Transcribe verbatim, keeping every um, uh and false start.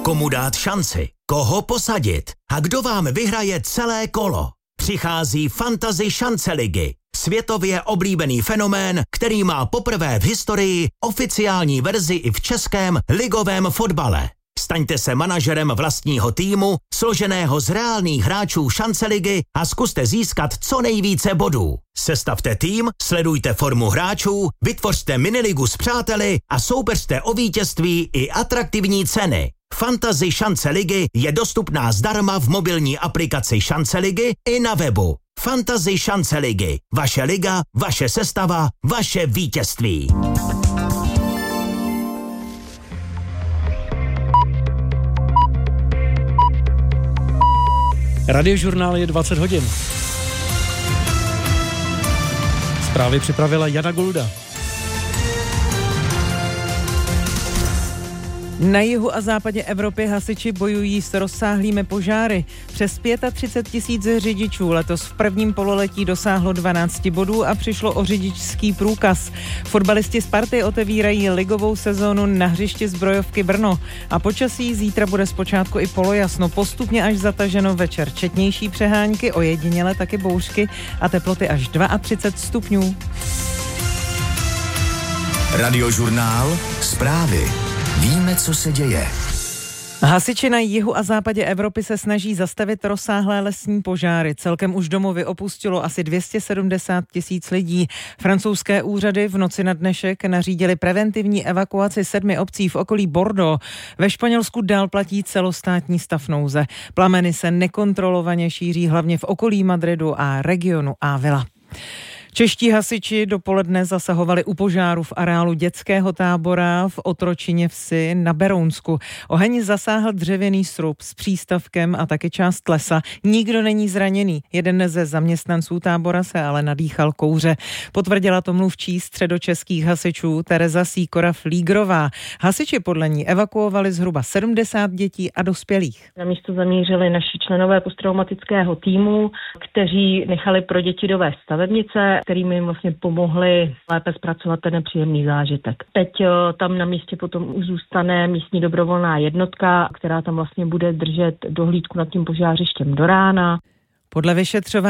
Komu dát šanci? Koho posadit? A kdo vám vyhraje celé kolo? Přichází Fantasy šance ligy. Světově oblíbený fenomén, který má poprvé v historii oficiální verzi i v českém ligovém fotbale. Staňte se manažerem vlastního týmu, složeného z reálných hráčů šance ligy a zkuste získat co nejvíce bodů. Sestavte tým, sledujte formu hráčů, vytvořte miniligu s přáteli a soupeřte o vítězství i atraktivní ceny. Fantasy šance ligy je dostupná zdarma v mobilní aplikaci Šance ligy i na webu. Fantasy šance ligy. Vaše liga, vaše sestava, vaše vítězství. Radiožurnál je dvacet hodin. Zprávy připravila Jana Golda. Na jihu a západě Evropy hasiči bojují s rozsáhlými požáry. Přes třicet pět tisíc řidičů letos v prvním pololetí dosáhlo dvanáct bodů a přišlo o řidičský průkaz. Fotbalisti Sparty otevírají ligovou sezónu na hřišti Zbrojovky Brno. A počasí zítra bude zpočátku i polojasno, postupně až zataženo večer. Četnější přehánky, ojediněle taky bouřky a teploty až třicet dva stupňů. Radiožurnál, zprávy. Víme, co se děje. Hasiči na jihu a západě Evropy se snaží zastavit rozsáhlé lesní požáry. Celkem už domovy opustilo asi dvě stě sedmdesát tisíc lidí. Francouzské úřady v noci na dnešek nařídili preventivní evakuaci sedmi obcí v okolí Bordeaux. Ve Španělsku dál platí celostátní stav nouze. Plameny se nekontrolovaně šíří hlavně v okolí Madridu a regionu Ávila. Čeští hasiči dopoledne zasahovali u požáru v areálu dětského tábora v Otročině vsi na Berounsku. Oheň zasáhl dřevěný srub s přístavkem a taky část lesa. Nikdo není zraněný. Jeden ze zaměstnanců tábora se ale nadýchal kouře. Potvrdila to mluvčí středočeských hasičů Tereza Sýkora-Flígrová. Hasiči podle ní evakuovali zhruba sedmdesát dětí a dospělých. Na místo zamířili naši členové posttraumatického týmu, kteří nechali pro děti dovést stavebnice, kterými jim vlastně pomohli lépe zpracovat ten nepříjemný zážitek. Teď tam na místě potom už zůstane místní dobrovolná jednotka, která tam vlastně bude držet dohlídku nad tím požářištěm do rána. Podle vyšetřování